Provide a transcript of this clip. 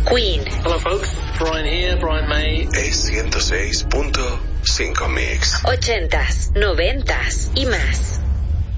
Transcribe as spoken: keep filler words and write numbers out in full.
Queen. Hello folks, Brian here, Brian May. Es ciento seis punto cinco Mix. Ochentas, noventas y más.